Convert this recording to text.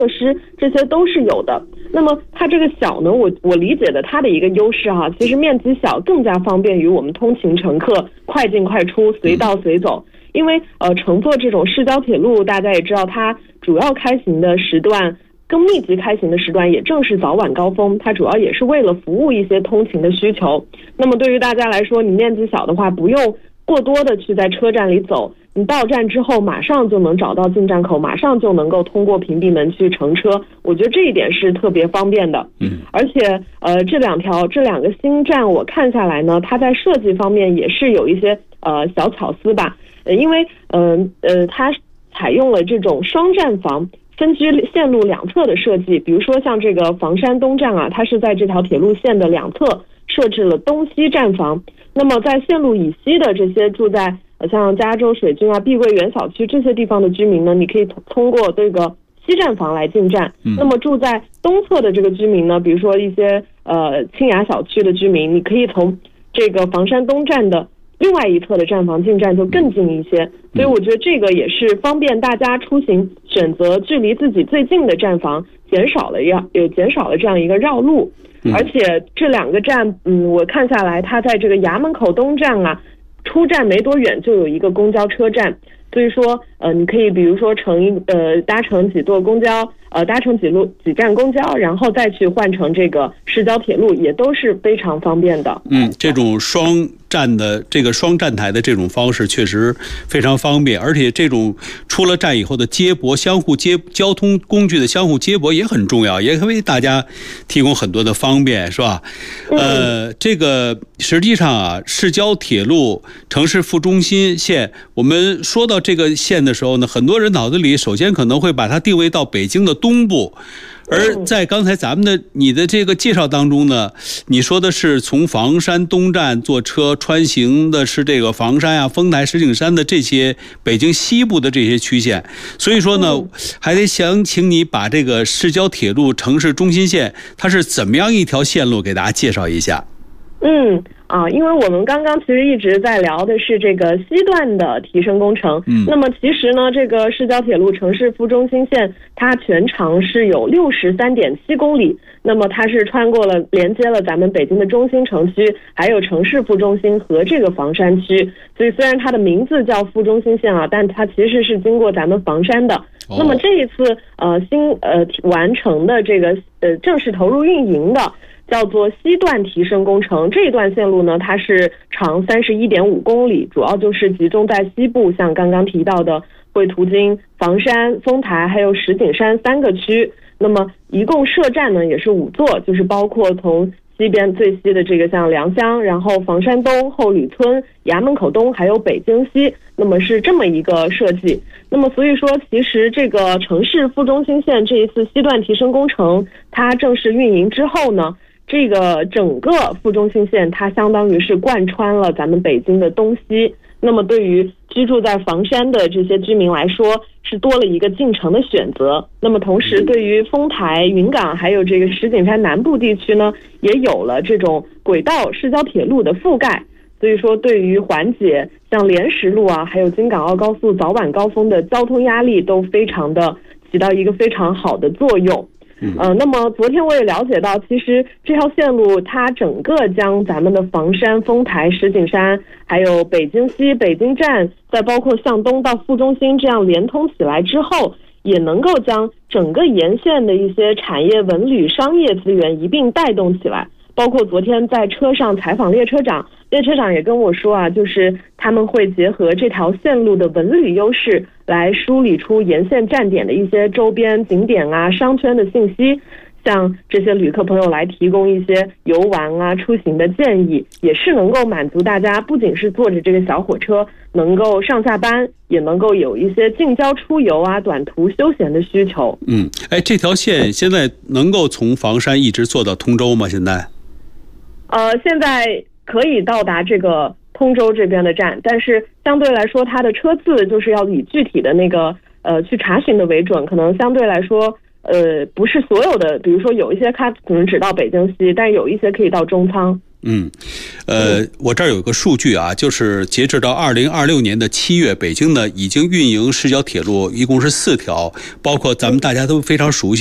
设施，这些都是有的。那么它这个小呢，我理解的它的一个优势哈，其实面积小更加方便于我们通勤乘客快进快出，随到随走。因为乘坐这种市郊铁路，大家也知道它主要开行的时段更密集开行的时段也正是早晚高峰，它主要也是为了服务一些通勤的需求。那么对于大家来说，你面积小的话，不用过多的去在车站里走，你到站之后马上就能找到进站口，马上就能够通过屏蔽门去乘车，我觉得这一点是特别方便的。而且这两个新站我看下来呢，它在设计方面也是有一些小巧思吧。因为它采用了这种双站房分居线路两侧的设计，比如说像这个房山东站啊，它是在这条铁路线的两侧设置了东西站房。那么在线路以西的这些住在像加州水军啊、碧桂园小区这些地方的居民呢，你可以通过这个西站房来进站。那么住在东侧的这个居民呢，比如说一些清雅小区的居民，你可以从这个房山东站的另外一侧的站房进站就更近一些。所以我觉得这个也是方便大家出行，选择距离自己最近的站房，减少了这样一个绕路。而且这两个站我看下来，它在这个衙门口东站啊，出站没多远就有一个公交车站，所以说你可以比如说搭乘几座公交，搭乘几站公交，然后再去换乘这个市郊铁路，也都是非常方便的。 这种双站台的这种方式确实非常方便，而且这种出了站以后的交通工具的相互接驳也很重要，也可以为大家提供很多的方便，是吧？这个实际上啊，市郊铁路城市副中心线，我们说到这个线的时候呢，很多人脑子里首先可能会把它定位到北京的东部。而在刚才你的这个介绍当中呢，你说的是从房山东站坐车穿行的是这个房山啊、丰台、石景山的这些北京西部的这些区县，所以说呢，还得想请你把这个市郊铁路城市中心线它是怎么样一条线路给大家介绍一下。 因为我们刚刚其实一直在聊的是这个西段的提升工程。那么其实呢，这个市郊铁路城市副中心线，它全长是有63.7公里。那么它是连接了咱们北京的中心城区，还有城市副中心和这个房山区。所以虽然它的名字叫副中心线啊，但它其实是经过咱们房山的。那么这一次完成的这个正式投入运营的，叫做西段提升工程。这一段线路呢，它是长31.5公里，主要就是集中在西部，像刚刚提到的会途经房山、丰台还有石景山3个区。那么一共设站呢也是5座，就是包括从西边最西的这个像良乡，然后房山东、后吕村、衙门口东还有北京西，那么是这么一个设计。那么所以说其实这个城市副中心线这一次西段提升工程它正式运营之后呢，这个整个副中心线它相当于是贯穿了咱们北京的东西。那么对于居住在房山的这些居民来说，是多了一个进城的选择。那么同时对于丰台、云冈还有这个石景山南部地区呢，也有了这种轨道市郊铁路的覆盖。所以说对于缓解像莲石路啊还有京港澳高速早晚高峰的交通压力都起到一个非常好的作用。那么昨天我也了解到，其实这条线路它整个将咱们的房山、丰台、石景山还有北京西、北京站，再包括向东到副中心这样连通起来之后，也能够将整个沿线的一些产业、文旅、商业资源一并带动起来。包括昨天在车上采访列车长也跟我说啊，就是他们会结合这条线路的文旅优势，来梳理出沿线站点的一些周边景点啊、商圈的信息，向这些旅客朋友来提供一些游玩啊、出行的建议，也是能够满足大家不仅是坐着这个小火车能够上下班，也能够有一些近郊出游啊、短途休闲的需求。 这条线现在能够从房山一直坐到通州吗？ 现在可以到达这个通州这边的站，但是相对来说它的车次就是要以具体的那个去查询的为准，可能相对来说不是所有的，比如说有一些它可能只到北京西，但有一些可以到中仓。 我这儿有个数据啊，就是截止到2026年的7月，北京呢已经运营市郊铁路一共是4条，包括咱们大家都非常熟悉